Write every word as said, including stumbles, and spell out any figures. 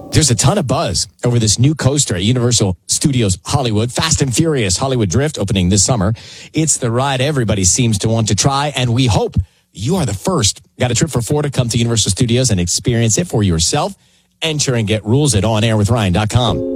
There's a ton of buzz over this new coaster at Universal Studios Hollywood, Fast and Furious Hollywood Drift, opening this summer. It's the ride everybody seems to want to try, and we hope you are the first. Got a trip for four to come to Universal Studios and experience it for yourself? Enter and get rules at on air with ryan dot com.